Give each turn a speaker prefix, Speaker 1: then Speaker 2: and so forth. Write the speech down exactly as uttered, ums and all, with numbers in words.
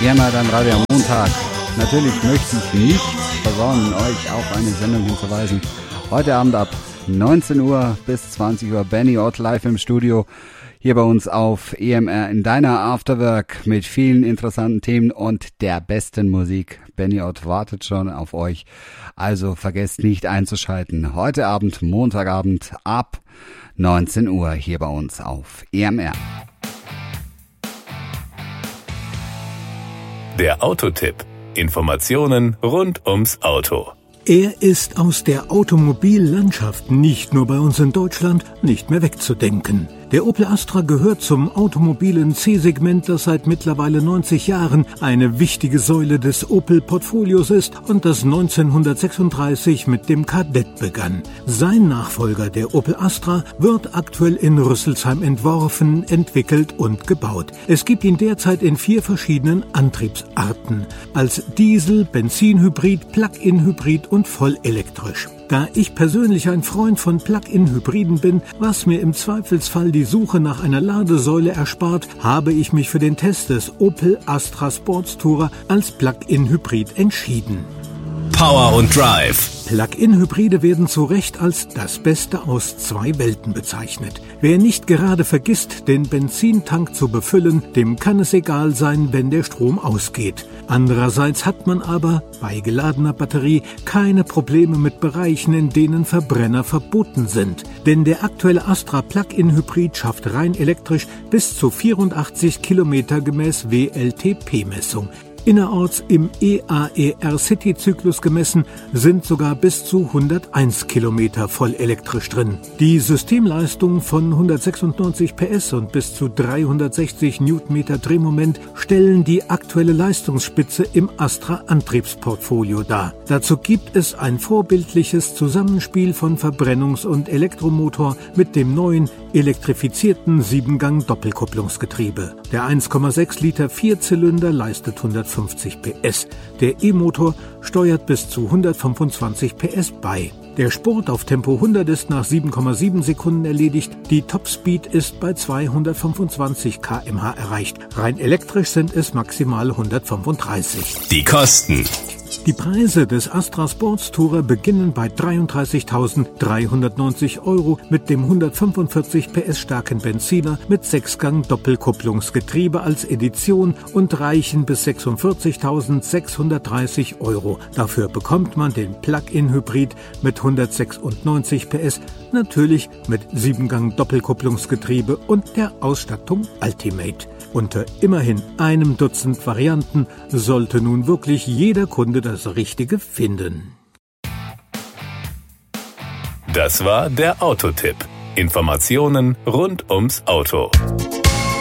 Speaker 1: Ja, mal dann Radio am Montag. Natürlich möchte ich nicht versäumen, euch auf eine Sendung hinzuweisen. Heute Abend ab neunzehn Uhr bis zwanzig Uhr Benny Ott live im Studio. Hier bei uns auf E M R in deiner Afterwork mit vielen interessanten Themen und der besten Musik. Benny Ott wartet schon auf euch. Also vergesst nicht einzuschalten. Heute Abend, Montagabend ab neunzehn Uhr hier bei uns auf E M R.
Speaker 2: Der Autotipp. Informationen rund ums Auto.
Speaker 3: Er ist aus der Automobillandschaft nicht nur bei uns in Deutschland nicht mehr wegzudenken. Der Opel Astra gehört zum automobilen C-Segment, das seit mittlerweile neunzig Jahren eine wichtige Säule des Opel-Portfolios ist und das neunzehnhundertsechsunddreißig mit dem Kadett begann. Sein Nachfolger, der Opel Astra, wird aktuell in Rüsselsheim entworfen, entwickelt und gebaut. Es gibt ihn derzeit in vier verschiedenen Antriebsarten: als Diesel, Benzinhybrid, Plug-in-Hybrid und vollelektrisch. Da ich persönlich ein Freund von Plug-in-Hybriden bin, was mir im Zweifelsfall die Suche nach einer Ladesäule erspart, habe ich mich für den Test des Opel Astra Sportstourer als Plug-in-Hybrid entschieden.
Speaker 2: Power und Drive.
Speaker 3: Plug-in-Hybride werden zu Recht als das Beste aus zwei Welten bezeichnet. Wer nicht gerade vergisst, den Benzintank zu befüllen, dem kann es egal sein, wenn der Strom ausgeht. Andererseits hat man aber bei geladener Batterie keine Probleme mit Bereichen, in denen Verbrenner verboten sind. Denn der aktuelle Astra Plug-in-Hybrid schafft rein elektrisch bis zu vierundachtzig Kilometer gemäß W L T P-Messung. Innerorts im E A E R-City-Zyklus gemessen sind sogar bis zu hunderteins Kilometer voll elektrisch drin. Die Systemleistung von hundertsechsundneunzig P S und bis zu dreihundertsechzig Newtonmeter Drehmoment stellen die aktuelle Leistungsspitze im Astra-Antriebsportfolio dar. Dazu gibt es ein vorbildliches Zusammenspiel von Verbrennungs- und Elektromotor mit dem neuen elektrifizierten Siebengang-Doppelkupplungsgetriebe. Der eins Komma sechs Liter Vierzylinder leistet hundertfünfzig P S. Der E-Motor steuert bis zu hundertfünfundzwanzig P S bei. Der Spurt auf Tempo hundert ist nach sieben Komma sieben Sekunden erledigt. Die Topspeed ist bei zweihundertfünfundzwanzig Kilometer pro Stunde erreicht. Rein elektrisch sind es maximal hundertfünfunddreißig.
Speaker 2: Die Kosten.
Speaker 3: Die Preise des Astra Sportstourer beginnen bei dreiunddreißigtausenddreihundertneunzig Euro mit dem hundertfünfundvierzig P S starken Benziner mit Sechsgang-Doppelkupplungsgetriebe als Edition und reichen bis sechsundvierzigtausendsechshundertdreißig Euro. Dafür bekommt man den Plug-in-Hybrid mit hundertsechsundneunzig P S, natürlich mit Siebengang-Doppelkupplungsgetriebe und der Ausstattung Ultimate. Unter immerhin einem Dutzend Varianten sollte nun wirklich jeder Kunde das Richtige finden.
Speaker 2: Das war der Autotipp. Informationen rund ums Auto.